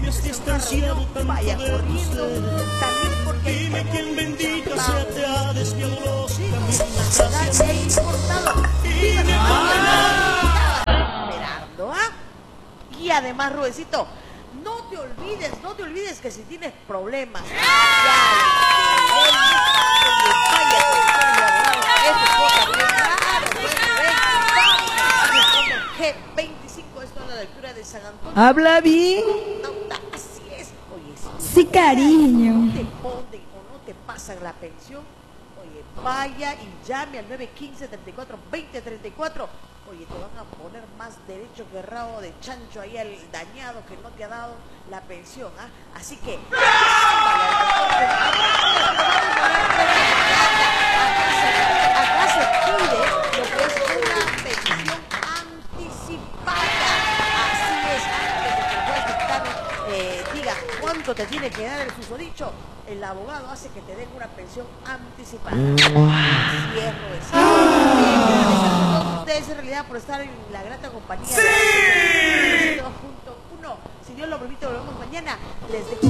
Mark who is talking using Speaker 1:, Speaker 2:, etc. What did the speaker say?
Speaker 1: es distanciado tanto
Speaker 2: vaya
Speaker 1: de
Speaker 2: corriendo,
Speaker 1: usted.
Speaker 2: también porque
Speaker 1: Dime quién bendito sea te ha desviado los caminos
Speaker 2: se ha importado.
Speaker 1: Dime
Speaker 2: Esperando, ¿ah? Y además, Rubecito, no te olvides que si tienes problemas G25, esto es la lectura de San Antonio.
Speaker 3: Habla bien.
Speaker 2: Así es. Oye,
Speaker 3: Sí, cariño.
Speaker 2: no te ponen o no te pasan la pensión, oye, vaya y llame al 915-34-2034. Oye, te van a poner más derecho que rabo de chancho ahí al dañado que no te ha dado la pensión, ¿ah? Así que acá se pide lo que es una pensión anticipada. Así es, antes de que el juez dictamen diga cuánto te tiene que dar el susodicho, el abogado hace que te den una pensión anticipada. Cierro eso. Ustedes en realidad por estar en la grata compañía de 2.1. Si Dios lo permite, volvemos mañana. Les dejo